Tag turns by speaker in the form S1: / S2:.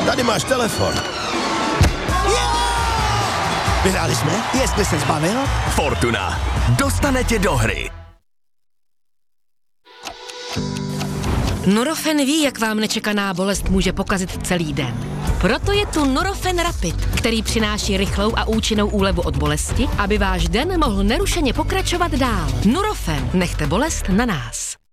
S1: Tady máš telefon. Vyhráli jsme?
S2: Jestli se zbavil?
S3: Fortuna. Dostane tě do hry.
S4: Nurofen ví, jak vám nečekaná bolest může pokazit celý den. Proto je tu Nurofen Rapid, který přináší rychlou a účinnou úlevu od bolesti, aby váš den mohl nerušeně pokračovat dál. Nurofen, nechte bolest na nás.